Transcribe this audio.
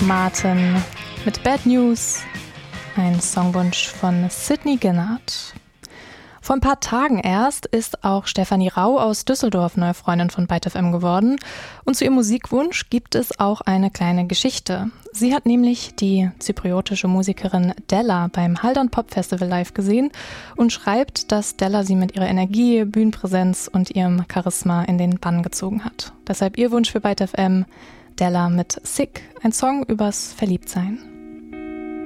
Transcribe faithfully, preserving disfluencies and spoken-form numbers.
Martin mit Bad News, ein Songwunsch von Sydney Ginnard. Vor ein paar Tagen erst ist auch Stefanie Rau aus Düsseldorf neue Freundin von Byte F M geworden. Und zu ihrem Musikwunsch gibt es auch eine kleine Geschichte. Sie hat nämlich die zypriotische Musikerin Della beim Haldern Pop Festival live gesehen und schreibt, dass Della sie mit ihrer Energie, Bühnenpräsenz und ihrem Charisma in den Bann gezogen hat. Deshalb ihr Wunsch für Byte F M, Della mit Sick, ein Song übers Verliebtsein.